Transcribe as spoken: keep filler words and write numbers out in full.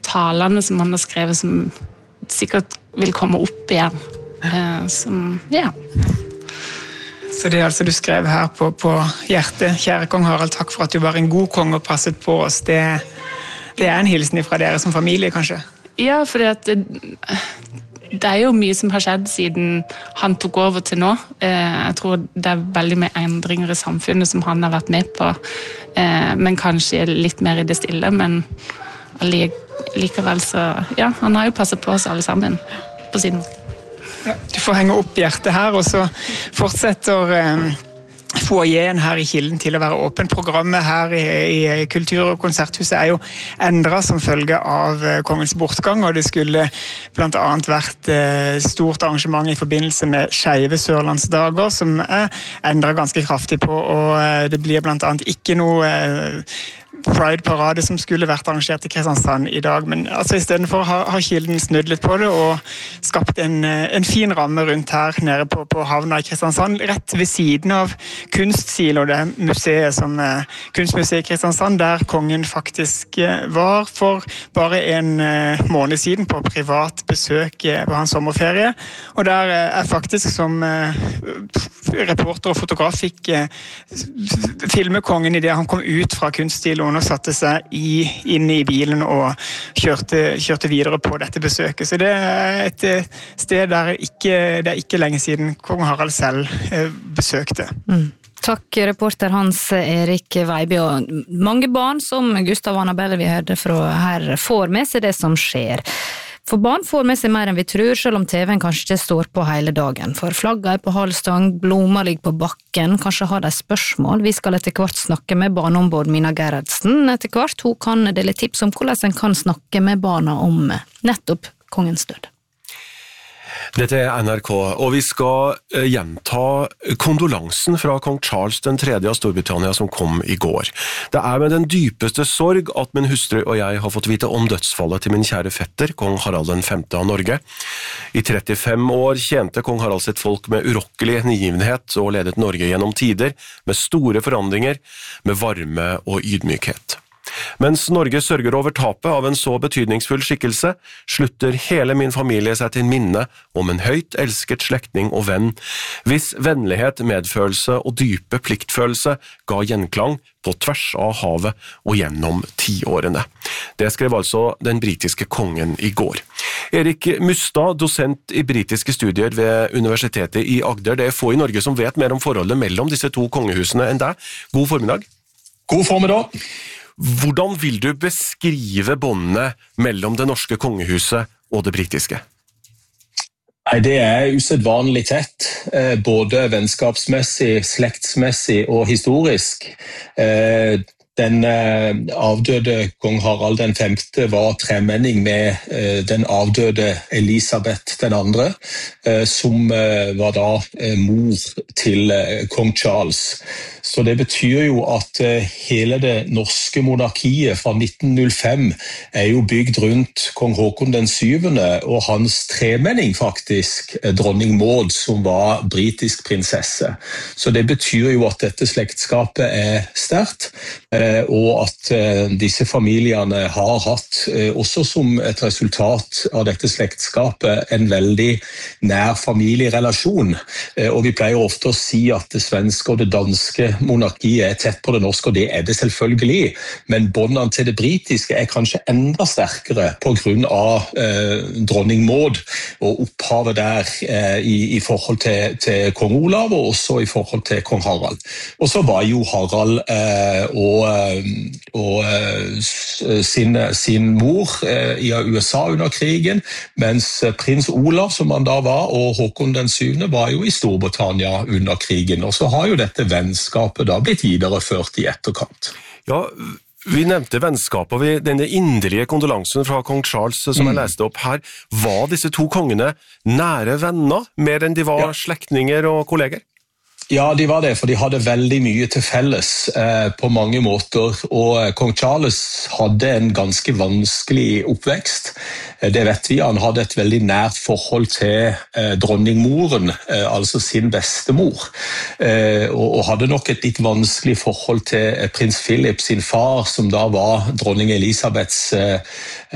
talene som han har skrevet som sikkert vil komme opp igjen. Eh, som, ja. Så det er altså du skrev her på, på hjertet. Kjære kong Harald, takk for at du var en god kong og passet på oss. Det, det er en hilsen fra dere som familie, kanskje? Ja, for det, det er jo mye som har skjedd siden han tok over til nå. Jeg tror det er veldig mye endringer i samfunnet som han har vært med på, men kanskje litt mer i det stille, men likevel så, ja, han har jo passet på oss alle sammen på sin måte. Ja, du får henge opp hjertet her, og så fortsetter eh, foajeen her i Kilden til å være åpen. Programmet her i, i Kultur- og konserthuset er jo endret som følge av eh, kongens bortgang, og det skulle blant annet vært eh, stort arrangement i forbindelse med Skeive Sørlandsdager, som er endret ganske kraftig på, og eh, det blir blant annet ikke noe eh, Pride-parade som skulle vært arrangert i Kristiansand i dag, men altså i stedet for har, har Kilden snudd litt på det og skapt en, en fin ramme rundt her nede på, på havna i Kristiansand, rett ved siden av Kunstsilo, det museet som eh, Kunstmuseet i Kristiansand, der kongen faktisk eh, var for bare en eh, måned siden på privat besøk eh, på hans sommerferie, og der eh, er faktisk som eh, reporter og fotograf fikk eh, filme kongen i det han kom ut fra Kunstsilo og satte seg i, inn i bilen og kjørte, kjørte videre på dette besøket. Så det er et sted der ikke, det er ikke lenge siden kong Harald selv besøkte. Mm. Takk, reporter Hans Erik Veiby. Og mange barn som Gustav og Annabelle vi hørte fra her får med seg det som skjer. For barn får med seg mer enn vi tror, selv om T V-en kanskje ikke står på hele dagen. For flagget er på halvstang, blommer ligger på bakken, kanskje har de spørsmål. Vi skal etter hvert snakke med barneombud Mina Gerhardsen. Etter hvert hun kan dele tips om hvordan en kan snakke med barna om nettopp kongens død. Dette er N R K, og vi skal gjenta kondolansen fra kong Charles den tredje av Storbritannia som kom i går. Det er med den dypeste sorg at min hustru og jeg har fått vite om dødsfallet til min kjære fetter, kong Harald den femte av Norge. I trettifem år tjente kong Harald sitt folk med urokkelig hengivenhet og ledet Norge gjennom tider med store forandringer, med varme og ydmykhet. Mens Norge sørger over tapet av en så betydningsfull skikkelse, slutter hele min familie seg til minne om en høyt elsket slektning og venn, hvis vennlighet, medfølelse og dype pliktfølelse ga gjenklang på tvers av havet og gjennom tiårene. Det skrev altså den britiske kongen i går. Erik Mustad, dosent i britiske studier ved Universitetet i Agder. Det er få i Norge som vet mer om forholdet mellom disse to kongehusene enn deg. God formiddag. God formiddag. Hvordan vil du beskrive båndene mellom det norske kongehuset og det britiske? Nei, det er usedvanlig tett, både vennskapsmessig, slektsmessig og historisk. Den avdøde kong Harald den femte var tremenning med den avdøde Elisabeth den andre, som var da mor til kong Charles. Så det betyr jo at hele det norske monarkiet fra nitten null fem er jo bygd rundt kong Håkon den syvende og hans tremenning faktisk, dronning Maud, som var britisk prinsesse. Så det betyr jo at dette slektskapet er sterkt, og at disse familiene har hatt, også som et resultat av dette slektskapet, en veldig nær familierelasjon. Og vi pleier ofte å si at det svenske og det danske monarkiet er tett på det norske, og det er det selvfølgelig, men båndene til det britiske er kanskje enda sterkere på grunn av eh, dronning Maud og opphavet der eh, i, i forhold til, til kong Olav og også i forhold til kong Harald. Og så var jo Harald eh, og, og sin, sin mor eh, i U S A under krigen, mens prins Olav, som han da var, og Håkon den syvende var jo i Storbritannia under krigen, og så har jo dette vennskapet da blitt videreført i etterkant. Ja, vi nevnte vennskapet, og vi, denne inderlige kondolansen fra kong Charles som mm. jeg leste opp her. Var disse to kongene nære venner, mer enn de var ja. slektninger og kolleger? Ja, de var det, for de hadde veldig mye til felles eh, på mange måter, og kong Charles hadde en ganske vanskelig oppvekst. Eh, det vet vi, han hadde et veldig nært forhold til eh, dronningmoren, eh, altså sin bestemor, eh, og, og hadde nok et litt vanskelig forhold til eh, prins Philip, sin far, som da var dronning Elisabeths eh,